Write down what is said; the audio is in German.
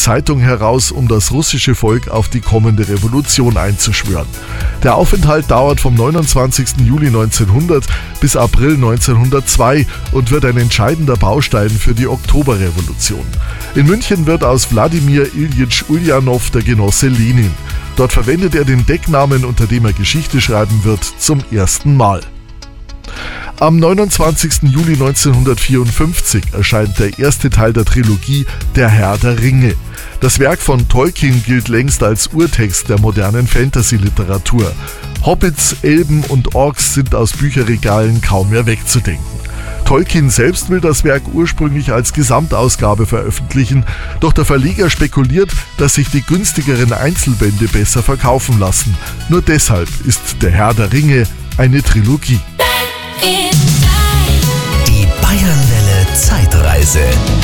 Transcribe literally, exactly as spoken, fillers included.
Zeitung heraus, um das russische Volk auf die kommende Revolution einzuschwören. Der Aufenthalt dauert vom neunundzwanzigsten Juli neunzehnhundert bis April neunzehnhundertzwei und wird ein entscheidender Baustein für die Oktoberrevolution. In München wird aus Wladimir Iljitsch Uljanow der Genosse Lenin. Dort verwendet er den Decknamen, unter dem er Geschichte schreiben wird, zum ersten Mal. Am neunundzwanzigsten Juli neunzehnhundertvierundfünfzig erscheint der erste Teil der Trilogie Der Herr der Ringe. Das Werk von Tolkien gilt längst als Urtext der modernen Fantasy-Literatur. Hobbits, Elben und Orks sind aus Bücherregalen kaum mehr wegzudenken. Tolkien selbst will das Werk ursprünglich als Gesamtausgabe veröffentlichen, doch der Verleger spekuliert, dass sich die günstigeren Einzelbände besser verkaufen lassen. Nur deshalb ist Der Herr der Ringe eine Trilogie. Die Bayernwelle Zeitreise.